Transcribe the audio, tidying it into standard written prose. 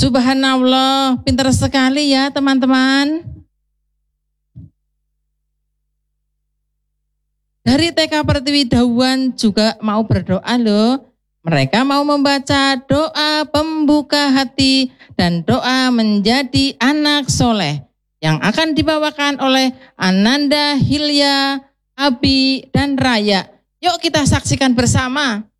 Subhanallah, pintar sekali ya teman-teman. Dari TK Pertiwi Dauhan juga mau berdoa loh. Mereka mau membaca doa pembuka hati dan doa menjadi anak soleh yang akan dibawakan oleh Ananda, Hilya, Abi, dan Raya. Yuk kita saksikan bersama.